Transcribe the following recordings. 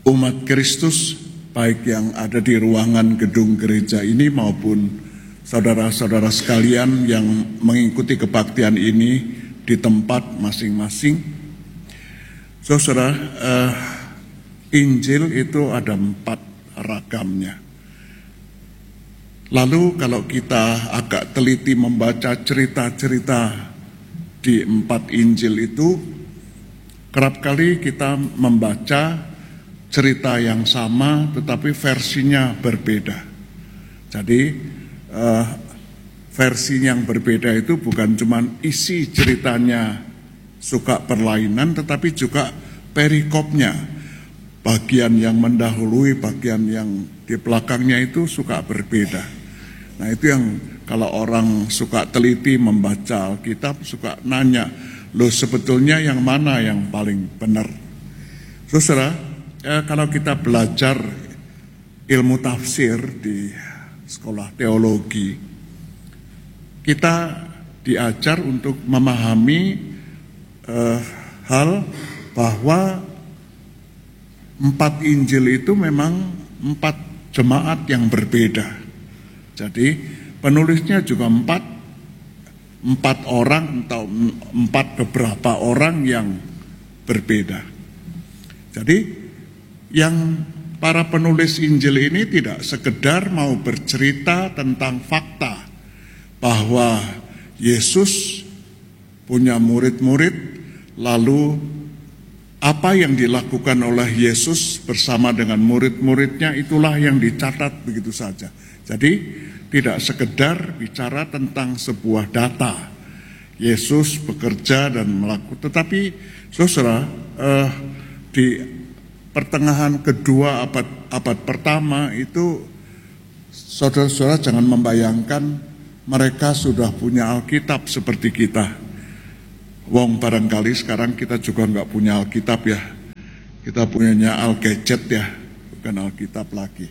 umat Kristus, baik yang ada di ruangan gedung gereja ini maupun saudara-saudara sekalian yang mengikuti kebaktian ini di tempat masing-masing. Saudara, Injil itu ada 4 ragamnya. Lalu kalau kita agak teliti membaca cerita-cerita di 4 Injil itu, kerap kali kita membaca cerita yang sama tetapi versinya berbeda. Jadi versi yang berbeda itu bukan cuma isi ceritanya suka perlainan, tetapi juga perikopnya. Bagian yang mendahului, bagian yang di belakangnya itu suka berbeda. Nah itu yang kalau orang suka teliti membaca Alkitab suka nanya, loh sebetulnya yang mana yang paling benar? Saudara, kalau kita belajar ilmu tafsir di sekolah teologi, kita diajar untuk memahami hal bahwa 4 Injil itu memang 4 jemaat yang berbeda. Jadi penulisnya juga 4 orang atau 4 beberapa orang yang berbeda. Jadi yang para penulis Injil ini tidak sekedar mau bercerita tentang fakta bahwa Yesus punya murid-murid, lalu apa yang dilakukan oleh Yesus bersama dengan murid-muridnya itulah yang dicatat begitu saja. Jadi tidak sekedar bicara tentang sebuah data Yesus bekerja dan melakukan, tetapi saudara, di pertengahan kedua abad pertama itu saudara-saudara jangan membayangkan mereka sudah punya Alkitab seperti kita. Wong barangkali sekarang kita juga nggak punya Alkitab ya, kita punyanya Algadget ya, bukan Alkitab lagi.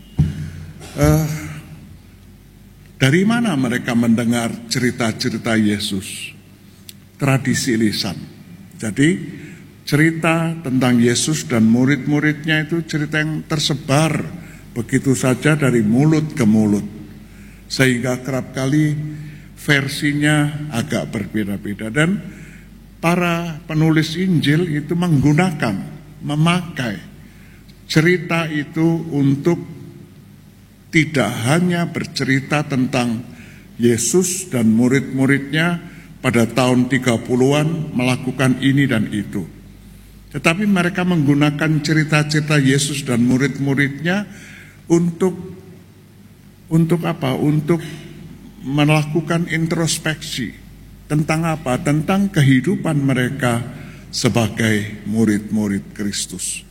Dari mana mereka mendengar cerita-cerita Yesus? Tradisi lisan. Jadi cerita tentang Yesus dan murid-muridnya itu cerita yang tersebar begitu saja dari mulut ke mulut. Sehingga kerap kali versinya agak berbeda-beda. Dan para penulis Injil itu memakai cerita itu untuk tidak hanya bercerita tentang Yesus dan murid-muridnya pada tahun 30-an melakukan ini dan itu. Tetapi mereka menggunakan cerita-cerita Yesus dan murid-muridnya untuk apa? Untuk melakukan introspeksi. Tentang apa? Tentang kehidupan mereka sebagai murid-murid Kristus.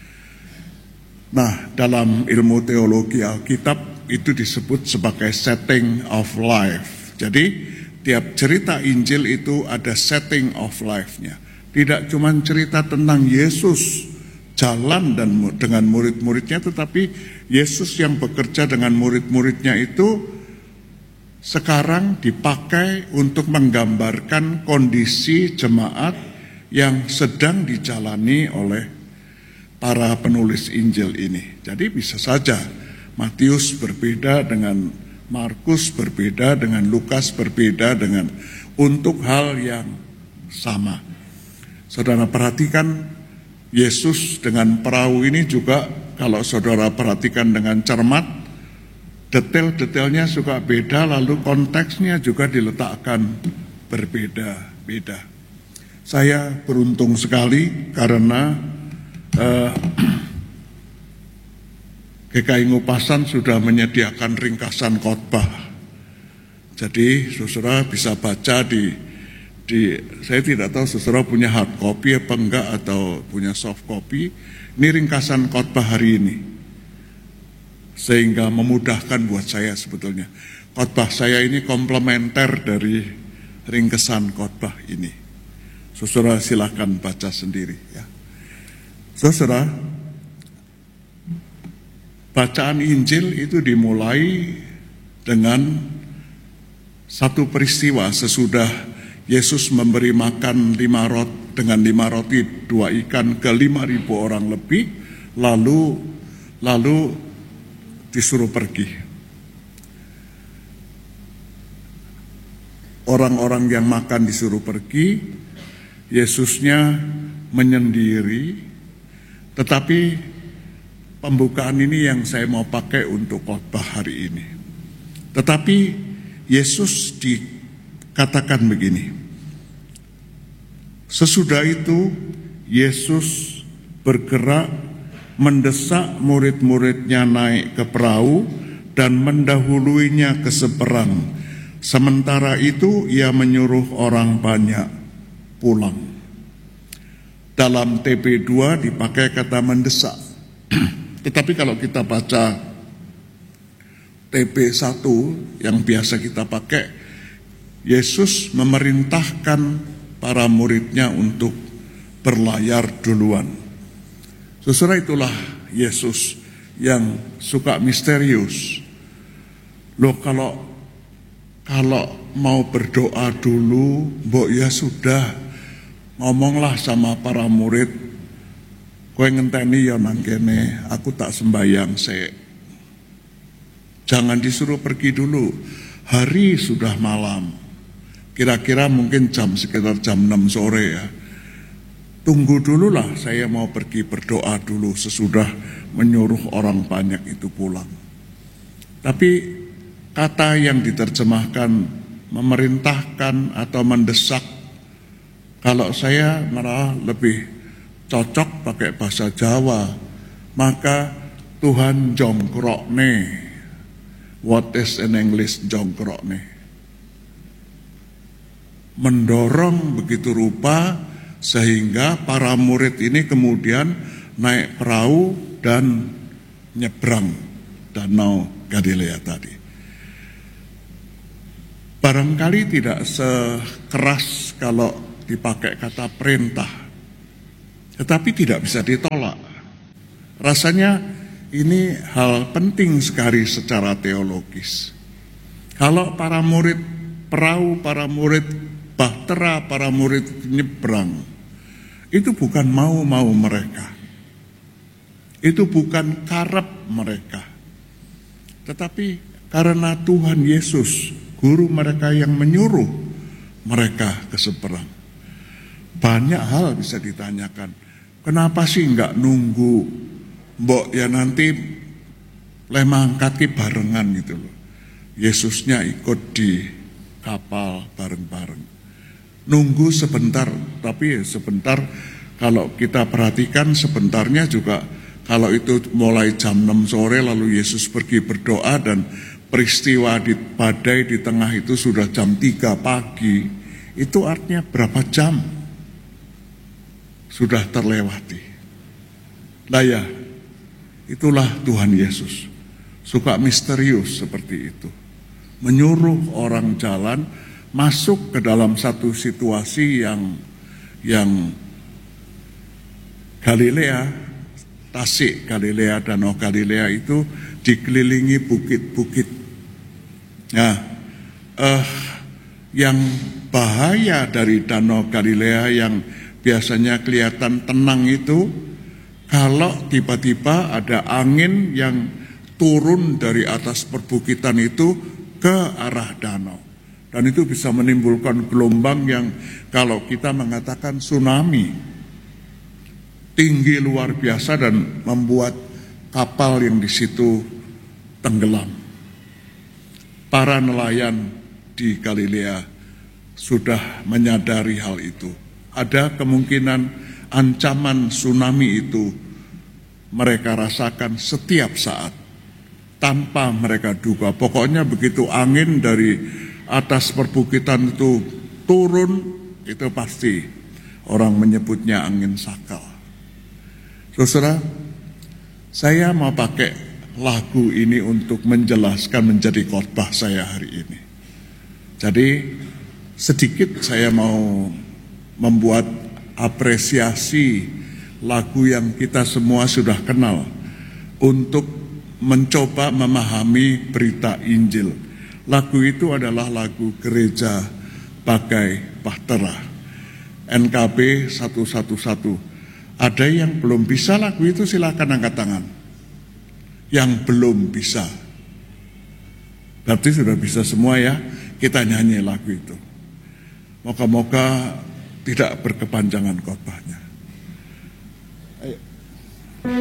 Nah, dalam ilmu teologi Alkitab itu disebut sebagai setting of life. Jadi, tiap cerita Injil itu ada setting of life-nya. Tidak cuma cerita tentang Yesus jalan dengan murid-muridnya, tetapi Yesus yang bekerja dengan murid-muridnya itu sekarang dipakai untuk menggambarkan kondisi jemaat yang sedang dijalani oleh para penulis Injil ini. Jadi bisa saja Matius berbeda dengan Markus, berbeda dengan Lukas, berbeda dengan untuk hal yang sama. Saudara perhatikan Yesus dengan perahu ini juga kalau saudara perhatikan dengan cermat, detail-detailnya suka beda, lalu konteksnya juga diletakkan berbeda-beda. Saya beruntung sekali karena GKI Ngupasan sudah menyediakan ringkasan khotbah. Jadi saudara bisa baca di saya tidak tahu saudara punya hard copy apa enggak atau punya soft copy. Ini ringkasan khotbah hari ini. Sehingga memudahkan buat saya sebetulnya. Khotbah saya ini komplementer dari ringkesan khotbah ini. Saudara silakan baca sendiri ya. Saudara, bacaan Injil itu dimulai dengan satu peristiwa sesudah Yesus memberi makan 5 roti 2 ikan ke 5.000 orang lebih, lalu disuruh pergi. Orang-orang yang makan disuruh pergi, Yesusnya menyendiri. Tetapi pembukaan ini yang saya mau pakai untuk khotbah hari ini. Tetapi Yesus dikatakan begini. Sesudah itu Yesus bergerak mendesak murid-muridnya naik ke perahu dan mendahuluinya ke seberang. Sementara itu ia menyuruh orang banyak pulang. Dalam TP2 dipakai kata mendesak. Tetapi kalau kita baca TP1 yang biasa kita pakai, Yesus memerintahkan para muridnya untuk berlayar duluan. Saudara, itulah Yesus yang suka misterius. Loh, kalau mau berdoa dulu, mbok ya sudah, ngomonglah sama para murid, kowe ngenteni ya nang kene, aku tak sembayang sik. Jangan disuruh pergi dulu, hari sudah malam. Kira-kira mungkin sekitar jam 6 sore ya. Tunggu dululah, saya mau pergi berdoa dulu sesudah menyuruh orang banyak itu pulang. Tapi kata yang diterjemahkan memerintahkan atau mendesak, kalau saya malah lebih cocok pakai bahasa Jawa, maka Tuhan jongkrokne. What is in English jongkrokne? Mendorong begitu rupa sehingga para murid ini kemudian naik perahu dan nyebrang Danau Galilea tadi. Barangkali tidak sekeras kalau dipakai kata perintah, tetapi tidak bisa ditolak. Rasanya ini hal penting sekali secara teologis. Kalau para murid perahu, para murid bahtera, para murid nyebrang, itu bukan mau-mau mereka. Itu bukan karep mereka. Tetapi karena Tuhan Yesus, guru mereka yang menyuruh mereka ke seberang. Banyak hal bisa ditanyakan. Kenapa sih enggak nunggu mbok ya nanti lemangkati barengan gitu loh. Yesusnya ikut di kapal bareng-bareng. Nunggu sebentar, tapi sebentar kalau kita perhatikan sebentarnya juga kalau itu mulai jam 6 sore lalu Yesus pergi berdoa dan peristiwa di badai di tengah itu sudah jam 3 pagi. Itu artinya berapa jam sudah terlewati. Nah ya, itulah Tuhan Yesus. Suka misterius seperti itu. Menyuruh orang jalan masuk ke dalam satu situasi yang Galilea, Tasik Galilea, Danau Galilea itu dikelilingi bukit-bukit. Nah, yang bahaya dari Danau Galilea yang biasanya kelihatan tenang itu, kalau tiba-tiba ada angin yang turun dari atas perbukitan itu ke arah danau. Dan itu bisa menimbulkan gelombang yang kalau kita mengatakan tsunami. Tinggi luar biasa dan membuat kapal yang di situ tenggelam. Para nelayan di Galilea sudah menyadari hal itu. Ada kemungkinan ancaman tsunami itu mereka rasakan setiap saat tanpa mereka duga. Pokoknya begitu angin dari atas perbukitan itu turun, itu pasti orang menyebutnya angin sakal. Saudara, saya mau pakai lagu ini untuk menjelaskan menjadi khotbah saya hari ini. Jadi sedikit saya mau membuat apresiasi lagu yang kita semua sudah kenal untuk mencoba memahami berita Injil. Lagu itu adalah lagu Gereja Bagai Bahtera, NKB 111. Ada yang belum bisa lagu itu silakan angkat tangan. Yang belum bisa. Berarti sudah bisa semua ya, kita nyanyi lagu itu. Moga-moga tidak berkepanjangan khotbahnya. Ayo.